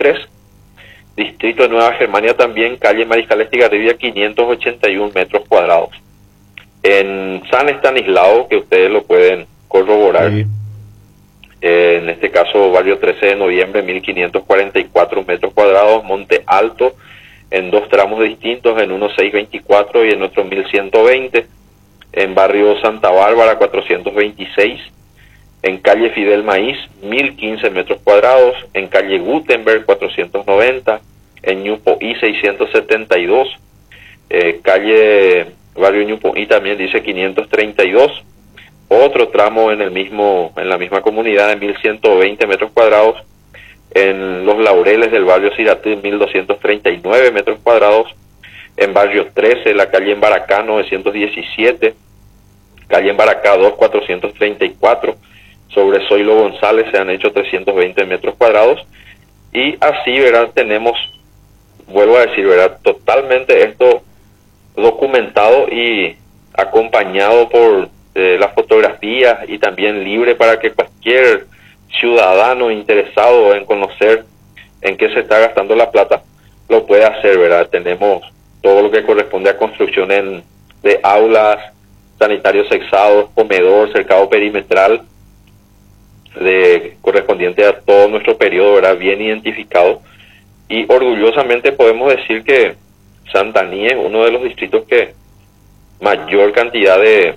3. Distrito de Nueva Germania también, calle Mariscal Estigarribia, 581 metros cuadrados. En San Estanislao, que ustedes lo pueden corroborar, Sí. En este caso barrio 13 de noviembre, 1544 metros cuadrados. Monte Alto, en 2 tramos distintos, en uno 624 y en otro 1120. En barrio Santa Bárbara, 426. En calle Fidel Maíz, 1015 metros cuadrados. En calle Gutenberg, 490. En Ñupoí, 672. Calle barrio Ñupoí también dice 532. Otro tramo en la misma comunidad, de 1120 metros cuadrados. En Los Laureles del barrio Ciratí, 1239 metros cuadrados. En barrio 13, la calle Embaracá, 917. Calle Embaracá 2, 434. Sobre Zoilo González se han hecho 320 metros cuadrados. Y así, ¿verdad? Tenemos, vuelvo a decir, ¿verdad? Totalmente esto documentado y acompañado por las fotografías, y también libre para que cualquier ciudadano interesado en conocer en qué se está gastando la plata lo pueda hacer, ¿verdad? Tenemos todo lo que corresponde a construcción de aulas, sanitarios sexados, comedor, cercado perimetral, correspondiente a todo nuestro periodo, ¿verdad? Bien identificado. Y orgullosamente podemos decir que Santaní es uno de los distritos que mayor cantidad de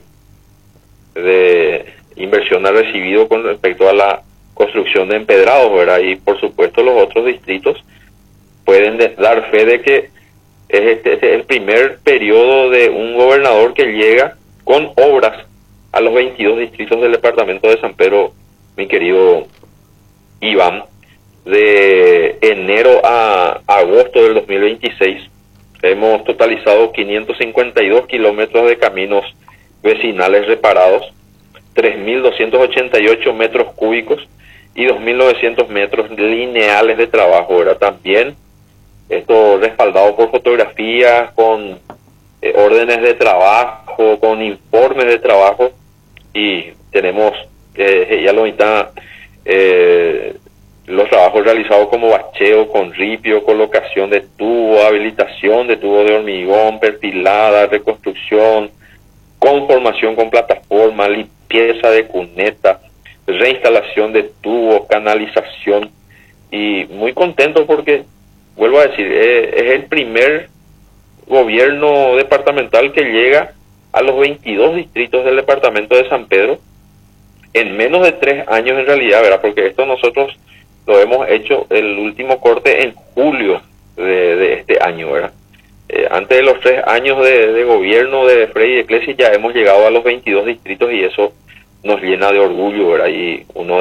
inversión ha recibido con respecto a la construcción de empedrados, ¿verdad? Y por supuesto los otros distritos pueden dar fe de que este es el primer periodo de un gobernador que llega con obras a los 22 distritos del departamento de San Pedro, mi querido Iván. De enero a agosto del 2026 hemos totalizado 552 kilómetros de caminos vecinales reparados, 3.288 metros cúbicos y 2.900 metros lineales de trabajo. Ahora también esto respaldado por fotografías, con órdenes de trabajo, con informes de trabajo, y tenemos ya lo está los trabajos realizados como bacheo con ripio, colocación de tubo, habilitación de tubo de hormigón, perfilada, reconstrucción, conformación con plataforma, limpieza de cuneta, reinstalación de tubos, canalización. Y muy contento porque, vuelvo a decir, es el primer gobierno departamental que llega a los 22 distritos del departamento de San Pedro en menos de 3 años en realidad, ¿verdad? Porque esto nosotros lo hemos hecho el último corte en julio de este año, ¿verdad? Antes de los 3 años de gobierno de Freddy de Clesi ya hemos llegado a los 22 distritos, y eso nos llena de orgullo, ¿verdad? Y uno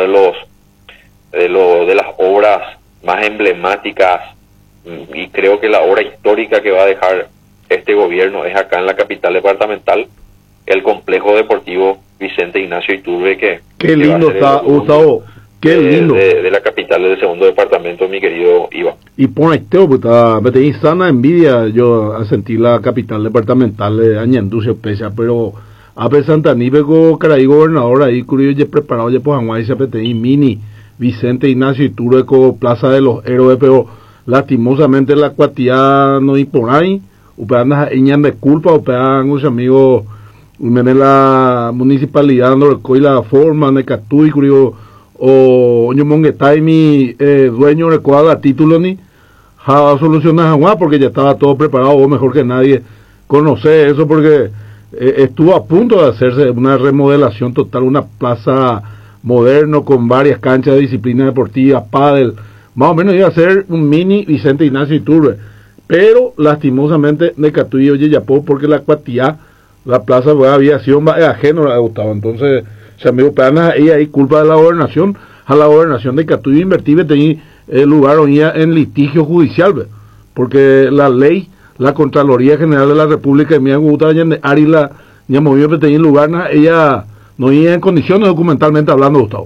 de las obras más emblemáticas, y creo que la obra histórica que va a dejar este gobierno es acá en la capital departamental, el complejo deportivo Vicente Ignacio Iturbe, qué lindo está, Gustavo. Qué lindo. De la capital del segundo departamento, mi querido Iván. Y por esto, me tenéis sana envidia yo a sentir la capital departamental de Añandú, pesa, pero a pesar de Níbego, caray, gobernador ahí, curioso, ya preparado, ya pues Aguay, se tenéis mini Vicente Ignacio Iturbe, Plaza de los Héroes, pero lastimosamente la cuatía no hay por ahí, upean de culpa, upean los amigos, en la municipalidad, no recoge la forma, de Catuy, curioso, o yo mongetay mi dueño recuerda a título ni a solucionar agua porque ya estaba todo preparado, o mejor que nadie conoce eso, porque estuvo a punto de hacerse una remodelación total, una plaza moderno con varias canchas de disciplina deportiva, pádel, más o menos iba a ser un mini Vicente Ignacio Iturbe, pero lastimosamente Necatuy oye Yapó, porque la cuatía, la plaza pues, había sido ajeno a Gustavo, entonces se amigo peana y ahí culpa de la gobernación, a la gobernación de Catuy invertir tenía lugar en litigio judicial, ¿ve? Porque la ley, la Contraloría General de la República de Miagüita de Arila ya movió que tenía lugar, ella no iba en condiciones documentalmente hablando, Gustavo.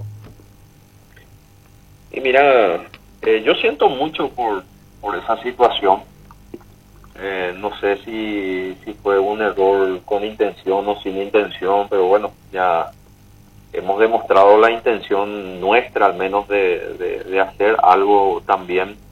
Y mira, yo siento mucho por esa situación. No sé si fue un error con intención o sin intención, pero bueno, ya hemos demostrado la intención nuestra, al menos, de hacer algo también